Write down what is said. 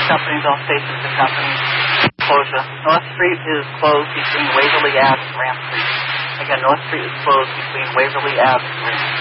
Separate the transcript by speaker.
Speaker 1: companies, all stations and companies. Closure. North Street is closed between Waverly Ave and Grant Street. Again, North Street is closed between Waverly Ave and Grant Street.